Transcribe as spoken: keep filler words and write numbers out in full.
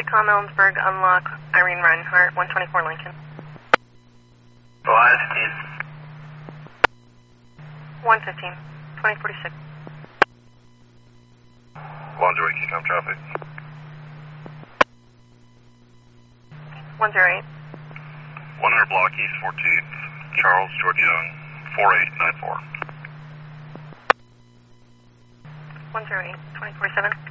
Tom Ellensburg, unlock Irene Reinhardt, one twenty-four Lincoln. Five fifteen. one fifteen, twenty forty-six. One zero eight, Keystone traffic. one zero eight. one hundred block East fourteenth, Charles George Young, four eight nine four. one zero eight, twenty forty-seven.